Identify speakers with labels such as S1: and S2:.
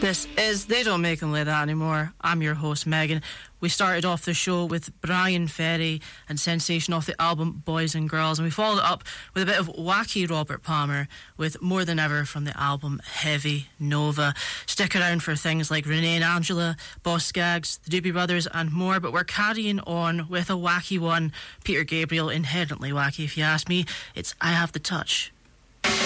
S1: This is They Don't Make Them Like That Anymore. I'm your host, Megan. We started off the show with Brian Ferry and Sensation off the album Boys and Girls, and we followed it up with a bit of wacky Robert Palmer with More Than Ever from the album Heavy Nova. Stick around for things like Renee and Angela, Boss Skaggs, the Doobie Brothers and more, but we're carrying on with a wacky one. Peter Gabriel, inherently wacky if you ask me. It's I Have the Touch